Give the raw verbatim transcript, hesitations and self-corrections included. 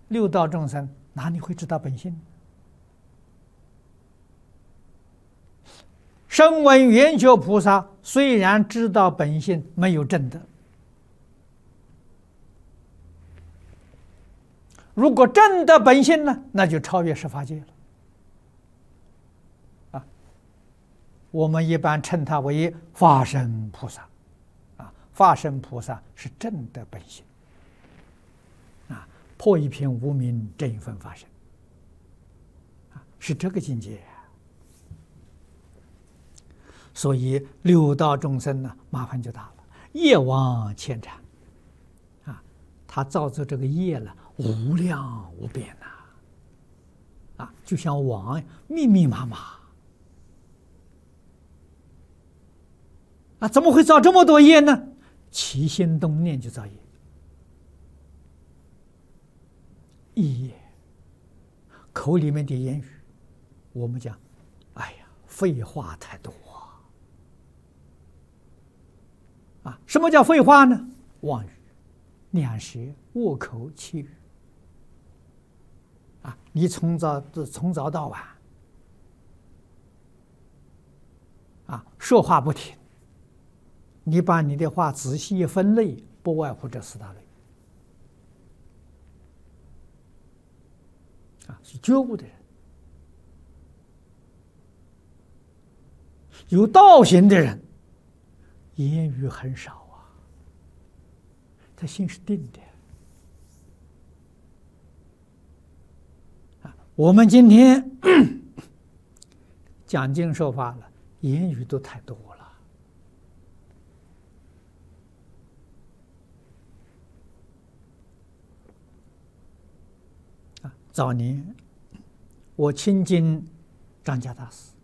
六道众生哪里会知道本性？声闻缘觉菩萨虽然知道本性，没有证得。如果证得本性呢，那就超越十法界了。啊，我们一般称他为法身菩萨。啊，法身菩萨是证得本性。啊，破一片无明，证一分法身。啊，是这个境界。所以六道众生呢，麻烦就大了，业网牵缠。啊，他造作这个业呢，无量无边呐。啊，就像网密密麻麻。啊，怎么会造这么多业呢？起心动念就造业，意业，口里面的言语，我们讲，哎呀，废话太多。啊，什么叫废话呢？妄语、两舌、恶口、绮语。啊，你从早从早到晚，啊，说话不停。你把你的话仔细分类，不外乎这四大类。啊，是觉悟的人，有道行的人。言语很少啊，他心是定的。啊，我们今天讲经说法了，言语都太多了。啊，早年我亲近张家大师。